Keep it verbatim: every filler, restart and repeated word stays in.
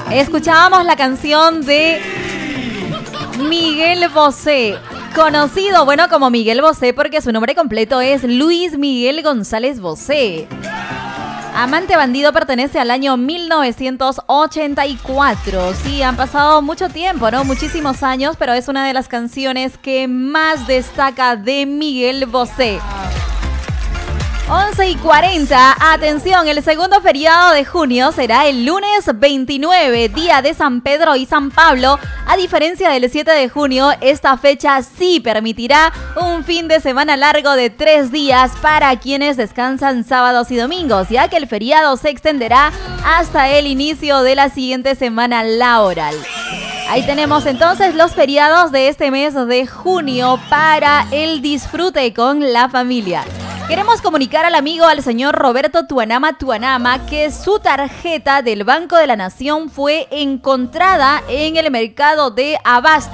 Escuchábamos la canción de Miguel Bosé, conocido, bueno, como Miguel Bosé porque su nombre completo es Luis Miguel González Bosé. Amante Bandido pertenece al año mil novecientos ochenta y cuatro. Sí, han pasado mucho tiempo, ¿no? Muchísimos años, pero es una de las canciones que más destaca de Miguel Bosé. once y cuarenta, atención, el segundo feriado de junio será el lunes veintinueve, día de San Pedro y San Pablo. A diferencia del siete de junio, esta fecha sí permitirá un fin de semana largo de tres días para quienes descansan sábados y domingos, ya que el feriado se extenderá hasta el inicio de la siguiente semana laboral. Ahí tenemos entonces los feriados de este mes de junio para el disfrute con la familia. Queremos comunicar al amigo, al señor Roberto Tuanama Tuanama, que su tarjeta del Banco de la Nación fue encontrada en el mercado de Abasto.